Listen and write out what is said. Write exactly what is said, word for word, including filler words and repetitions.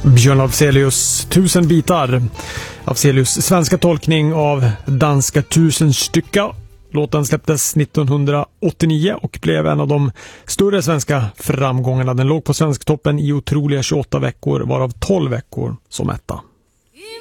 Björn Afzelius Tusen bitar. Afzelius svenska tolkning av danska Tusen stycka. Låten släpptes nittonhundraåttionio och blev en av de större svenska framgångarna. Den låg på svensktoppen i otroliga tjugoåtta veckor, varav tolv veckor som etta.